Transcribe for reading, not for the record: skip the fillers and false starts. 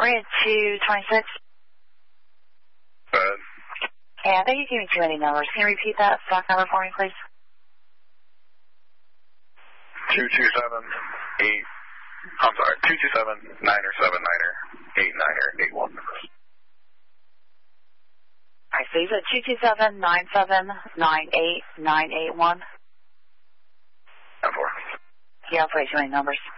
Red 226. Bad. Okay, I think you gave me too many numbers. Can you repeat that stock number for me, please? 227-9er-7-9er, 8-9er, 8-1. I see. So 227-97-98-981. 10-4. Yeah, I'll play too many numbers.